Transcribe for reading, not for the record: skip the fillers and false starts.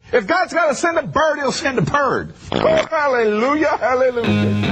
If God's got to send a bird, he'll send a bird. Oh, hallelujah, hallelujah.